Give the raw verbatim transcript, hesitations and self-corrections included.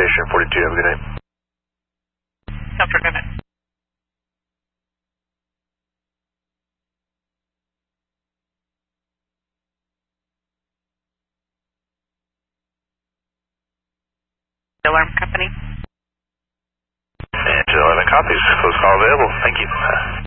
Station forty-two, have a good night. After good night. Alarm company. And eleven copies, close call available, thank you.